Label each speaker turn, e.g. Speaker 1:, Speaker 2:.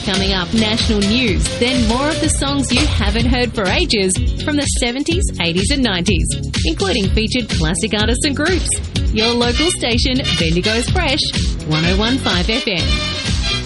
Speaker 1: Coming up, national news, then more of the songs you haven't heard for ages from the 70s, 80s and 90s, including featured classic artists and groups. Your local station, Bendigo's Fresh, 101.5 FM.